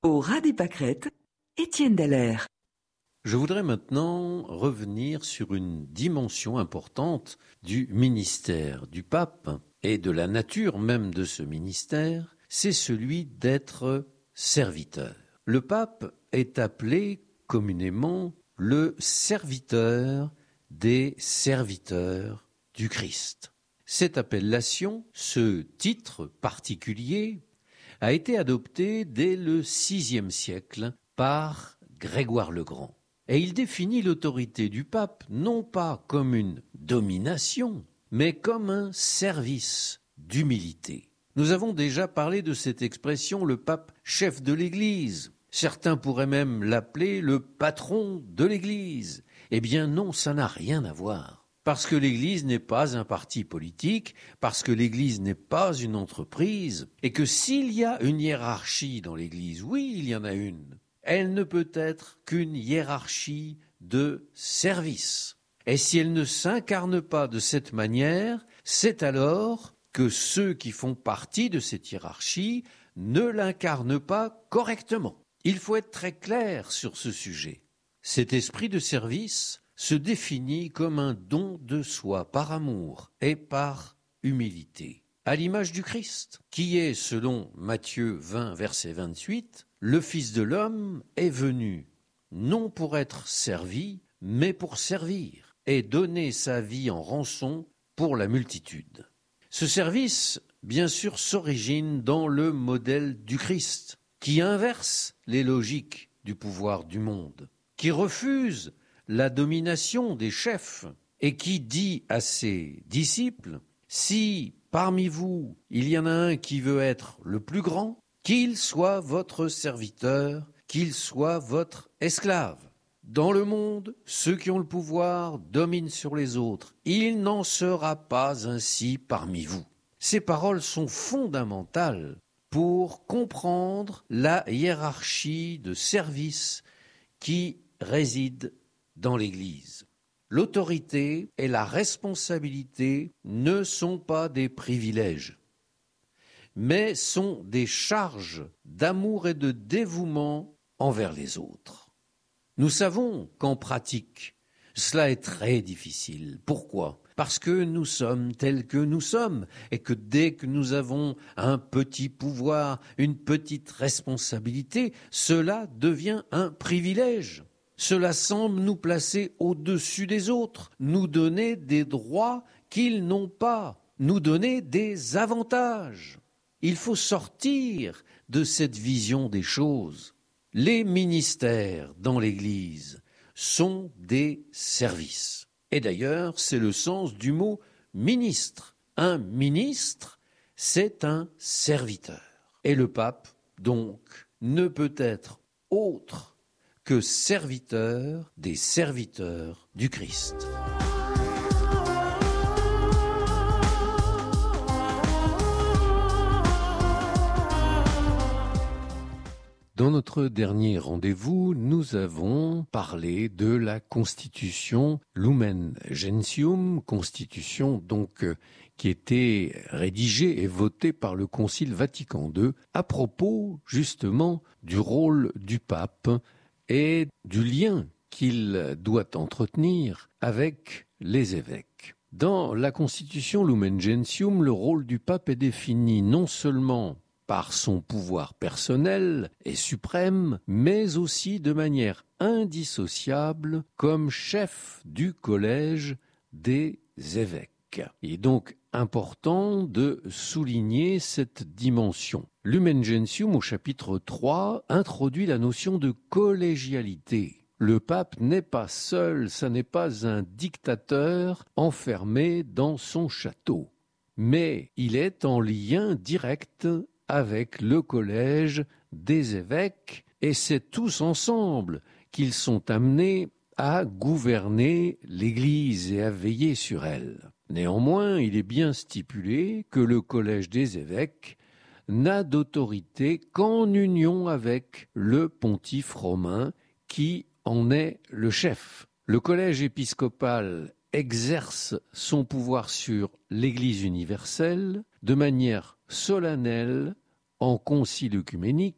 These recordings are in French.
Au ras des pâquerettes, Étienne Dallaire. Je voudrais maintenant revenir sur une dimension importante du ministère du pape et de la nature même de ce ministère, c'est celui d'être serviteur. Le pape est appelé communément le serviteur des serviteurs du Christ. Cette appellation, ce titre particulier, a été adopté dès le VIe siècle par Grégoire le Grand. Et il définit l'autorité du pape non pas comme une domination, mais comme un service d'humilité. Nous avons déjà parlé de cette expression, le pape chef de l'Église. Certains pourraient même l'appeler le patron de l'Église. Eh bien non, ça n'a rien à voir. Parce que l'Église n'est pas un parti politique, parce que l'Église n'est pas une entreprise, et que s'il y a une hiérarchie dans l'Église, oui, il y en a une, elle ne peut être qu'une hiérarchie de service. Et si elle ne s'incarne pas de cette manière, c'est alors que ceux qui font partie de cette hiérarchie ne l'incarnent pas correctement. Il faut être très clair sur ce sujet. Cet esprit de service se définit comme un don de soi par amour et par humilité, à l'image du Christ, qui est, selon Matthieu 20, verset 28, « Le Fils de l'homme est venu, non pour être servi, mais pour servir, et donner sa vie en rançon pour la multitude. » Ce service, bien sûr, s'origine dans le modèle du Christ, qui inverse les logiques du pouvoir du monde, qui refuse la domination des chefs et qui dit à ses disciples, si parmi vous il y en a un qui veut être le plus grand, qu'il soit votre serviteur, qu'il soit votre esclave. Dans le monde, ceux qui ont le pouvoir dominent sur les autres. Il n'en sera pas ainsi parmi vous. Ces paroles sont fondamentales pour comprendre la hiérarchie de service qui réside dans l'Église. L'autorité et la responsabilité ne sont pas des privilèges, mais sont des charges d'amour et de dévouement envers les autres. Nous savons qu'en pratique, cela est très difficile. Pourquoi ? Parce que nous sommes tels que nous sommes et que dès que nous avons un petit pouvoir, une petite responsabilité, cela devient un privilège. Cela semble nous placer au-dessus des autres, nous donner des droits qu'ils n'ont pas, nous donner des avantages. Il faut sortir de cette vision des choses. Les ministères dans l'Église sont des services. Et d'ailleurs, c'est le sens du mot ministre. Un ministre, c'est un serviteur. Et le pape, donc, ne peut être autre que serviteur des serviteurs du Christ. Dans notre dernier rendez-vous, nous avons parlé de la constitution Lumen Gentium, constitution donc qui était rédigée et votée par le Concile Vatican II à propos justement du rôle du pape et du lien qu'il doit entretenir avec les évêques. Dans la constitution Lumen Gentium, le rôle du pape est défini non seulement par son pouvoir personnel et suprême, mais aussi de manière indissociable comme chef du collège des évêques. Il est donc important de souligner cette dimension. Lumen Gentium, au chapitre 3, introduit la notion de collégialité. Le pape n'est pas seul, ça n'est pas un dictateur enfermé dans son château, mais il est en lien direct avec le collège des évêques, et c'est tous ensemble qu'ils sont amenés à gouverner l'Église et à veiller sur elle. Néanmoins, il est bien stipulé que le collège des évêques n'a d'autorité qu'en union avec le pontife romain qui en est le chef. Le collège épiscopal exerce son pouvoir sur l'Église universelle de manière solennelle en concile œcuménique,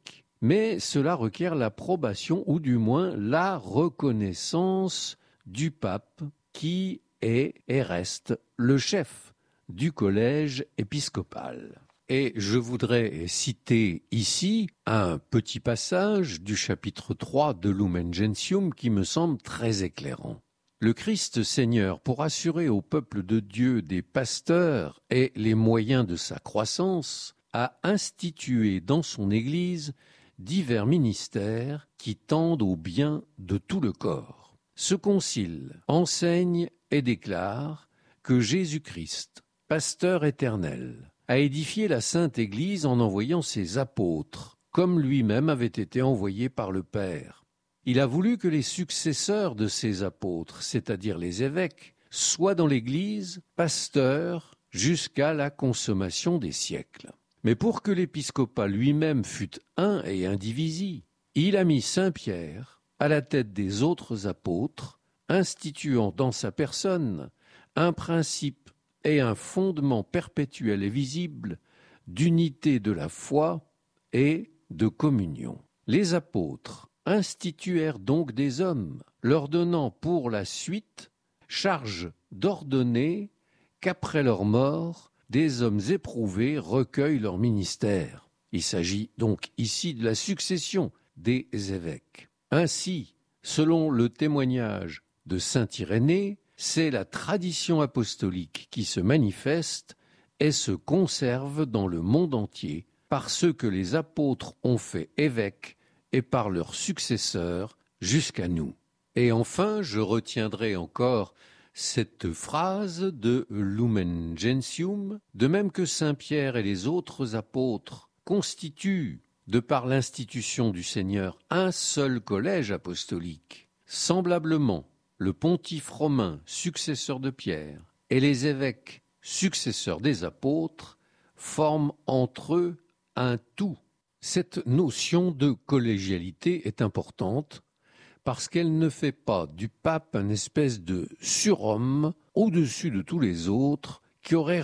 mais cela requiert l'approbation ou du moins la reconnaissance du pape qui est et reste le chef du collège épiscopal. Et je voudrais citer ici un petit passage du chapitre 3 de Lumen Gentium qui me semble très éclairant. Le Christ Seigneur, pour assurer au peuple de Dieu des pasteurs et les moyens de sa croissance, a institué dans son Église divers ministères qui tendent au bien de tout le corps. Ce concile enseigne et déclare que Jésus-Christ, pasteur éternel, a édifié la Sainte Église en envoyant ses apôtres, comme lui-même avait été envoyé par le Père. Il a voulu que les successeurs de ces apôtres, c'est-à-dire les évêques, soient dans l'Église pasteurs jusqu'à la consommation des siècles. Mais pour que l'épiscopat lui-même fût un et indivisible, il a mis Saint Pierre à la tête des autres apôtres, instituant dans sa personne un principe et un fondement perpétuel et visible d'unité de la foi et de communion. Les apôtres instituèrent donc des hommes, leur donnant pour la suite charge d'ordonner qu'après leur mort, des hommes éprouvés recueillent leur ministère. Il s'agit donc ici de la succession des évêques. Ainsi, selon le témoignage de saint Irénée, c'est la tradition apostolique qui se manifeste et se conserve dans le monde entier par ceux que les apôtres ont fait évêques et par leurs successeurs jusqu'à nous. Et enfin, je retiendrai encore cette phrase de Lumen Gentium, de même que Saint Pierre et les autres apôtres constituent, de par l'institution du Seigneur, un seul collège apostolique. Semblablement, le pontife romain, successeur de Pierre, et les évêques, successeurs des apôtres, forment entre eux un tout. Cette notion de collégialité est importante parce qu'elle ne fait pas du pape une espèce de surhomme au-dessus de tous les autres qui aurait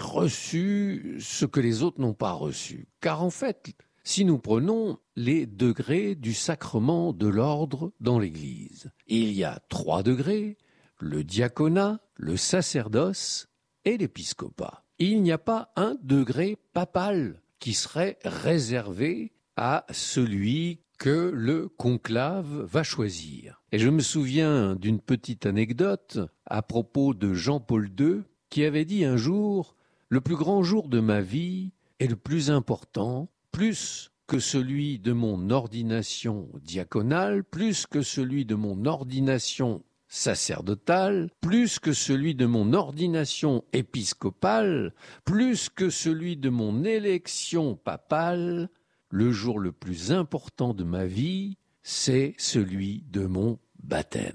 reçu ce que les autres n'ont pas reçu. Car en fait, si nous prenons les degrés du sacrement de l'ordre dans l'Église, il y a 3 degrés, le diaconat, le sacerdoce et l'épiscopat. Il n'y a pas un degré papal qui serait réservé à celui que le conclave va choisir. Et je me souviens d'une petite anecdote à propos de Jean-Paul II qui avait dit un jour « Le plus grand jour de ma vie est le plus important, plus que celui de mon ordination diaconale, plus que celui de mon ordination sacerdotale, plus que celui de mon ordination épiscopale, plus que celui de mon élection papale, le jour le plus important de ma vie, c'est celui de mon baptême. »